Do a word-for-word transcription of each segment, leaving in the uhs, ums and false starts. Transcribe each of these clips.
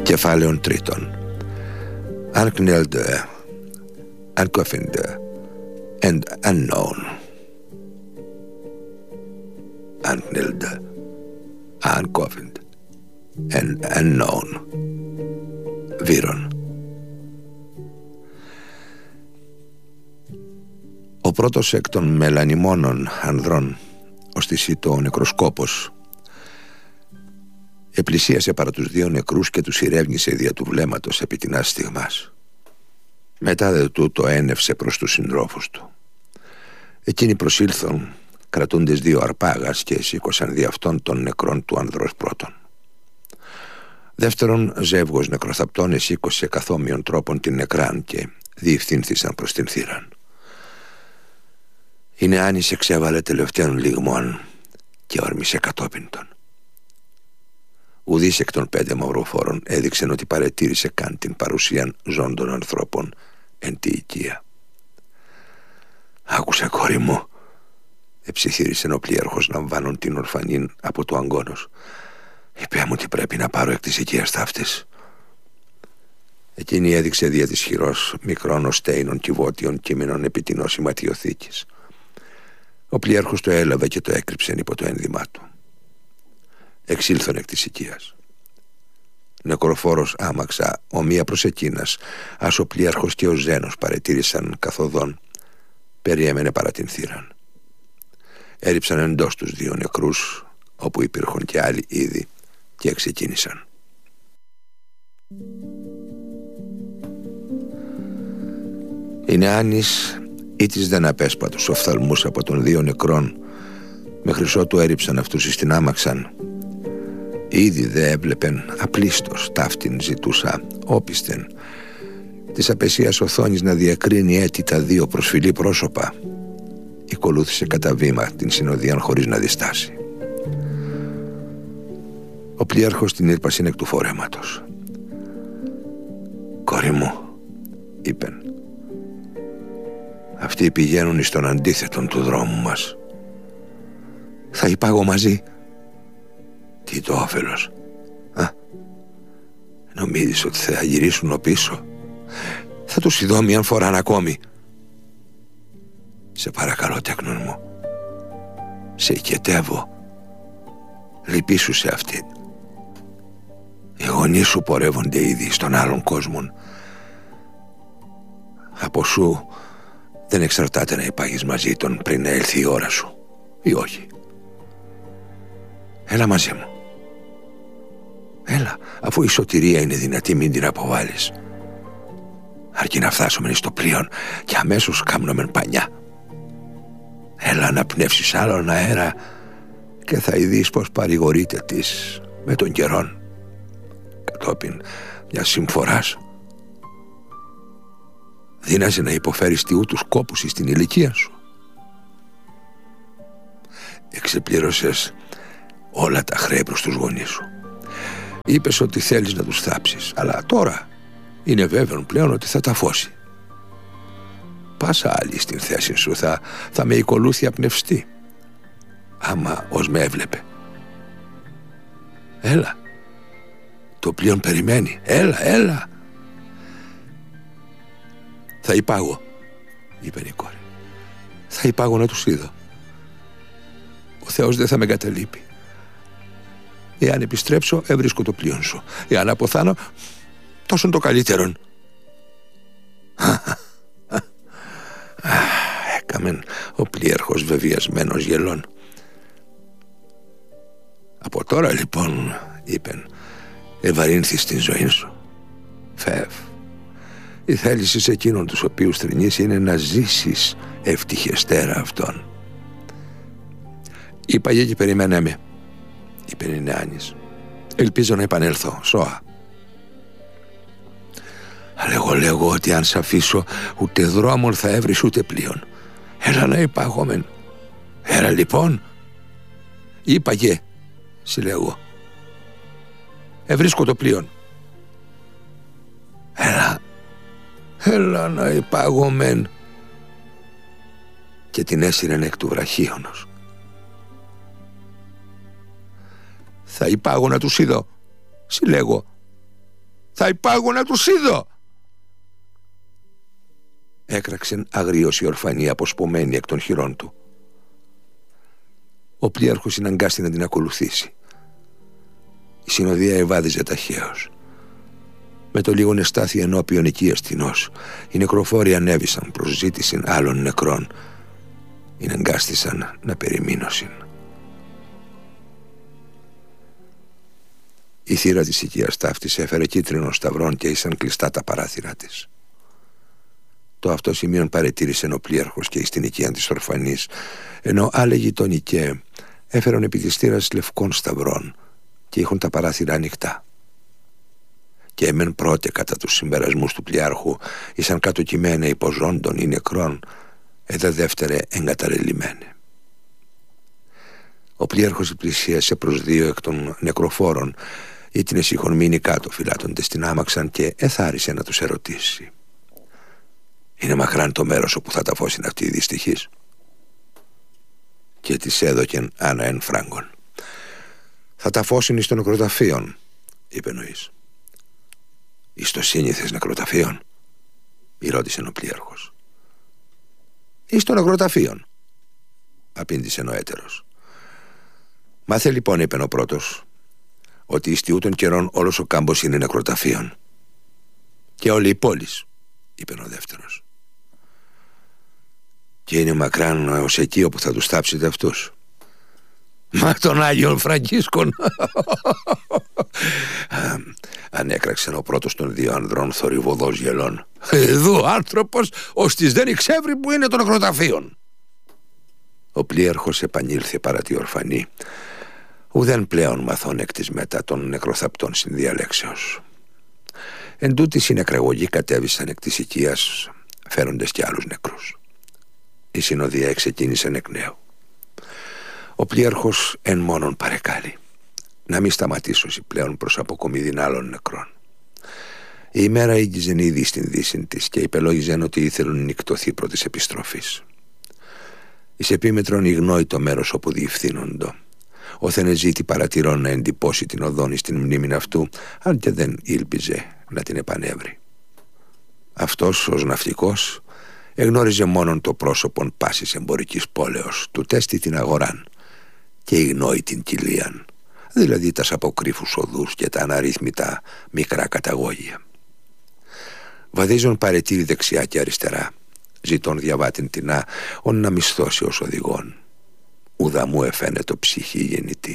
Κεφάλαιον τρίτον. Unknelde, unkofinde and unknown. Unknelde, unkofinde and unknown. Βύρον. Ο πρώτος εκ των μελανιμόνων ανδρών, ως τη σύτο ο νεκροσκόπος, επλησίασε παρά τους δύο νεκρούς και τους ηρεύνησε δια του βλέμματος επί την στιγμάς. Μετά δε τούτο ένευσε προς τους συντρόφους του. Εκείνοι προσήλθον, κρατούντες δύο αρπάγας, και σήκωσαν δι' αυτών των νεκρών του ανδρός πρώτον. Δεύτερον, ζεύγος νεκροθαπτών εσήκωσε καθόμοιων τρόπων την νεκράν και διευθύνθησαν προς την θύραν. Η νεάνης εξέβαλε τελευταίων λιγμών και όρμησε κατόπιν των. Ουδής εκ των πέντε μαυροφόρων έδειξεν ότι παρετήρησε καν την παρουσίαν ζώντων ανθρώπων εν τη οικία. «Άκουσε, κόρη μου», εψιθύρισε ο πλοίαρχος λαμβάνων την ορφανήν από το αγκώνος. «Είπε μου τι πρέπει να πάρω εκ της οικίας ταύτης». Εκείνη έδειξε δια της χειρός μικρών οστέινων κυβότιων κείμενων επί την οσηματιοθήκης. Ο πλοίαρχος το έλαβε και το έκρυψεν υπό το ένδυμά του. Εξήλθον εκ της οικίας. Νεκροφόρος άμαξα, ομοία προς εκείνας, ας ο πλοίαρχος και ο Ζένος παρετήρησαν καθοδόν, περιέμενε παρά την θύραν. Έριψαν εντός τους δύο νεκρούς, όπου υπήρχαν και άλλοι ήδη, και ξεκίνησαν. Η νεάνης ήτης δεν απέσπατος οφθαλμούς από των δύο νεκρών, μέχρι ότου έριψαν αυτούς εις την άμαξαν. Ήδη δε έβλεπεν απλίστος ταύτην ζητούσα όπισθεν της απεσίας οθόνης να διακρίνει έτη τα δύο προσφυλή πρόσωπα. Ακολούθησε κατά βήμα την συνοδείαν χωρίς να διστάσει. Ο πλοίαρχος την ήρπασιν εκ του φορέματος. «Κόρη μου», είπεν, «αυτοί πηγαίνουν εις τον αντίθετον του δρόμου μας. Θα υπάγω μαζί». «Τι το όφελος? Α, νομίζεις ότι θα γυρίσουν πίσω? Θα τους ειδώ μιαν φοράν ακόμη. Σε παρακαλώ, τέκνον μου, σε οικετεύω, λυπήσου σε αυτήν. Οι γονείς σου πορεύονται ήδη στον άλλον κόσμον. Από σου δεν εξαρτάται να υπάγεις μαζί των πριν έλθει η ώρα σου, ή όχι. Έλα μαζί μου. Έλα, αφού η σωτηρία είναι δυνατή, μην την αποβάλεις. Αρκεί να φτάσουμε στο πλοίον και αμέσως κάμνομεν πανιά. Έλα να πνεύσεις άλλον αέρα και θα ειδείς πως παρηγορείται της με τον καιρόν, κατόπιν μια συμφοράς. Δύναζε να υποφέρεις τιού τους κόπους στην ηλικία σου. Εξεπλήρωσες όλα τα χρέη προς τους γονείς σου. Είπες ότι θέλεις να τους θάψεις, αλλά τώρα είναι βέβαιο πλέον ότι θα τα φώσει. Πάσα άλλη στην θέση σου θα, θα με οικολούθει απνευστή, άμα ως με έβλεπε. Έλα, το πλοίον περιμένει. Έλα, έλα. Θα υπάγω, είπε η κόρη. Θα υπάγω να τους είδω. Ο Θεός δεν θα με εγκαταλείπει. Εάν επιστρέψω, εβρίσκω το πλοίον σου. Εάν αποθάνω, τόσον το καλύτερον. Έκαμεν ο πλοίαρχος βεβαιασμένος γελών. Από τώρα λοιπόν, είπεν, ευαρύνθεις την ζωή σου. Φεύ, η θέληση σε εκείνον τους οποίους θρηνείς είναι να ζήσεις ευτυχεστέρα αυτόν. Είπαγε και περιμένε με, είπε η νεάνης. Ελπίζω να επανέλθω, σώα. Αλλά εγώ λέγω ότι αν σ' αφήσω, ούτε δρόμον θα έβρεις ούτε πλοίον. Έλα να υπάγομεν. Έλα λοιπόν. Είπαγε, συλλέγω. Ευρίσκω το πλοίον. Έλα. Έλα να υπάγομεν. Και την έσυρεν εκ του βραχίωνος. Θα υπάγω να τους είδω, συλλέγω. Θα υπάγω να τους είδω. Έκραξεν αγρίως η ορφανή, αποσπωμένη εκ των χειρών του. Ο πλοίαρχος συναγκάστη να την ακολουθήσει. Η συνοδεία ευάδιζε ταχαίως. Με το λίγον εστάθη ενώπιον εκεί αστυνός. Οι νεκροφόροι ανέβησαν προς ζήτησιν άλλων νεκρών. Εναγκάστησαν να περιμείνωσιν. Η θύρα της οικίας ταύτης έφερε κίτρινων σταυρών και ήσαν κλειστά τα παράθυρα της. Το αυτό σημείον παρετήρησε ο πλοίαρχος και στην οικία της ορφανής, ενώ άλλοι γειτονικέ έφεραν επί της θύρας λευκών σταυρών και είχαν τα παράθυρα ανοιχτά. Και έμεν πρώτε κατά τους συμπερασμούς του πλοιάρχου ήσαν κατοκειμένα υποζώντων ή νεκρών, εδα δεύτερε εγκαταρελειμμένε. Ο πλοίαρχος πλησίασε προς δύο εκ των νεκροφόρων, ήτινες είχον μείνει κάτω φυλάτοντες στην άμαξαν, και εθάρισε να τους ερωτήσει. Είναι μακράν το μέρος όπου θα ταφώσουν αυτοί οι δυστυχείς? Και της έδωκεν άνα εν φράγκον. Θα ταφώσουν εις των νεκροταφείων, είπε νοής. Εις το σύνηθες νεκροταφείων? ρώτησε ο πλοίαρχος. Εις των νεκροταφείων, απήντησε ο έτερος. Μάθε λοιπόν, είπε ο πρώτος, ότι εις τιούτων καιρών όλος ο κάμπος είναι νεκροταφείων. Και όλη η πόλης, είπε ο δεύτερος. Και είναι μακράν ως εκεί όπου θα τους θάψετε αυτούς? Μα των Άγιων Φραγκίσκων. Ανέκραξε ο πρώτος των δύο ανδρών θορυβωδός γελών. Εδώ άνθρωπος ώστις δεν εξεύρει που είναι των νεκροταφείων. Ο πλοίαρχος επανήλθε παρά τη ορφανή, ουδέν πλέον μαθών εκ της μετά των νεκροθαπτών συνδιαλέξεως. Εν τούτης οι νεκραγωγοί κατέβησαν εκ της οικίας, φέροντες και άλλους νεκρούς. Η συνοδεία εξεκίνησαν εκ νέου. Ο πλοίαρχος εν μόνον παρεκάλει να μη σταματήσωση πλέον προς αποκομιδήν άλλων νεκρών. Η ημέρα ήγγιζεν ήδη στην δύσιν της και υπελόγιζεν ότι ήθελουν νυκτωθεί πρώτης επιστροφής. Εις επίμετρον ηγνώει το μέρος όπου διευθύνοντο. Όθεν ζήτη παρατηρών να εντυπώσει την οδόνη στην μνήμην αυτού, αν και δεν ήλπιζε να την επανέβρει. Αυτός ως ναυτικός εγνώριζε μόνον το πρόσωπον πάσης εμπορικής πόλεως, του τέστη την αγοράν, και ηγνώει την κοιλίαν, δηλαδή τας αποκρύφους οδούς και τα αναρρύθμιτα μικρά καταγόγια. Βαδίζον παρετήρη δεξιά και αριστερά, ζητών διαβάτην τεινά, όν να μισθώσει ως οδηγόν. Ουδα μου εφαίνεται ψυχή γεννητή.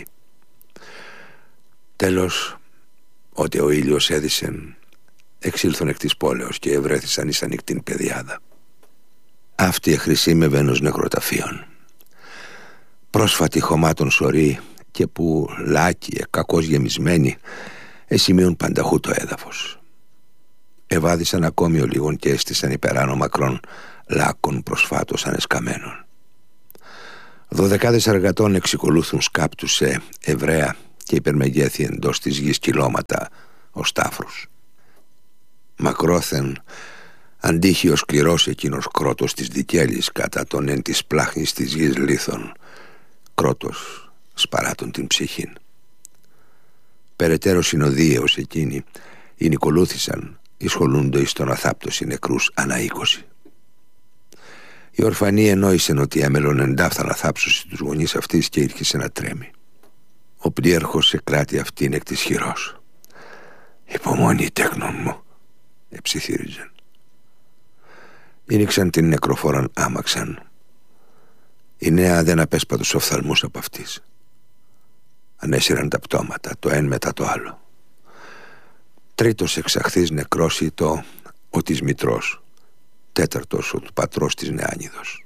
Τέλος, ότι ο ήλιος έδισεν, εξήλθον εκ της πόλεως και ευρέθησαν εις ανοιχτήν πεδιάδα. Αυτή εχρησίμευεν ως νεκροταφείων. Πρόσφατη χωμάτων σωρή και που λάκιε κακώς γεμισμένοι εσημείουν πανταχού το έδαφος. Εβάδισαν ακόμη ο λίγων και έστησαν υπεράνω μακρών λάκων προσφάτως ανεσκαμένων. Δωδεκάδες αργατών εξικολούθουν σκάπτους σε ευραία και υπερμεγέθη εντός της γης κυλώματα ως τάφρους. Μακρόθεν αντίχει ο σκληρός εκείνος κρότος της δικέλης κατά τον εν της πλάχνης της γης λίθων, κρότος σπαράτων την ψυχήν. Περαιτέρω συνοδίαιος εκείνοι εινικολούθησαν εισχολούντο εις τον αθάπτωση νεκρούς ανά είκοσι. Η ορφανή ενόησεν ότι έμελον εντάφθα να θάψωση τους γονείς αυτής και ήρχισε να τρέμει. Ο πλοίαρχος σε κράτη αυτήν εκ της χειρός. «Υπομονή, τέκνον μου», εψιθύριζεν. Ήνιξαν την νεκροφόραν άμαξαν. Η νέα δεν απέσπα τους οφθαλμούς από αυτής. Ανέσυραν τα πτώματα, το ένα μετά το άλλο. Τρίτος εξαχθής νεκρός ήτο ο της μητρός, τέταρτος ο του πατρός της νεάνιδος.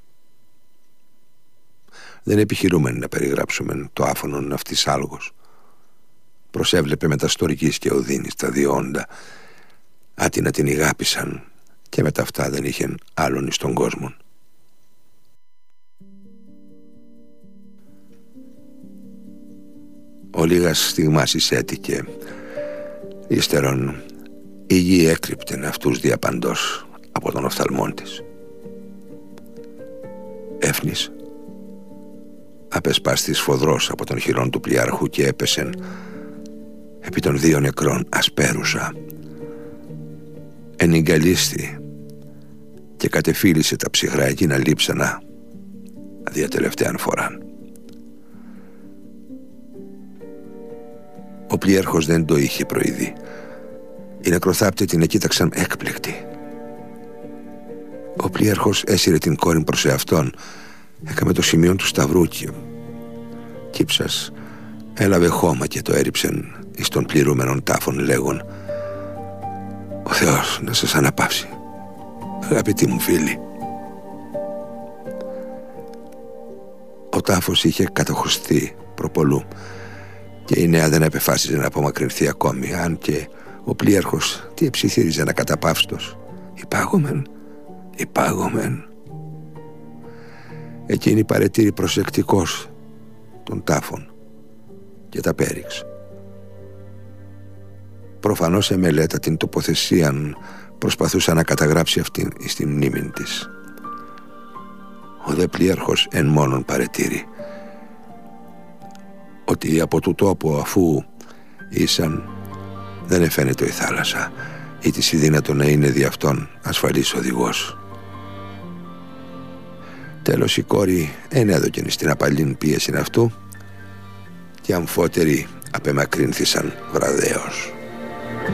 Δεν επιχειρούμεν να περιγράψουμε το άφωνον αυτής άλγος. Προσέβλεπε μεταστορικής και οδύνης τα δύο όντα, άτι να την ηγάπησαν, και μετά αυτά δεν είχεν άλλον εις τον κόσμο. Ο λίγας στιγμάς εισέτηκε, ύστερον η γη έκρυπτεν αυτούς διαπαντός από τον οφθαλμόν της. Έφνης απεσπάστης φοδρός από τον χειρόν του πλοιάρχου και έπεσεν επί των δύο νεκρών ασπέρουσα, ενηγκαλίστη και κατεφύλισε τα ψυχρά εκείνα λείψανα δια τελευταίαν φοράν. Ο πλοίαρχος δεν το είχε προειδεί. Οι νεκροθάπτες την εκοίταξαν έκπληκτοι. Ο πλοίαρχος έσυρε την κόρη προς εαυτόν, έκαμε το σημείο του σταυρού και κύψας έλαβε χώμα και το έριψεν εις των πληρούμενων τάφων, λέγον: «Ο Θεός να σας αναπαύσει, αγαπητοί μου φίλοι». Ο τάφος είχε καταχωστεί προπολού και η νέα δεν απεφάσιζε να απομακρυνθεί ακόμη, αν και ο πλοίαρχος τι εψιθύριζε να καταπαύστος. Υπάγομεν, υπάγομεν. Εκείνη παρετήρη προσεκτικός των τάφων και τα πέριξ. Προφανώς εμελέτα την τοποθεσίαν προσπαθούσα να καταγράψει αυτήν στη μνήμη της. Ο δε πλοίαρχος εν μόνον παρετήρη ότι από του τόπου, αφού ήσαν, δεν εφαίνεται η θάλασσα, ή της δυνατόν να είναι δι' αυτόν ασφαλής οδηγός. Τέλος η κόρη ενέδωκεν στην απαλήν πίεση αυτού και αμφότεροι απεμακρύνθησαν βραδέως.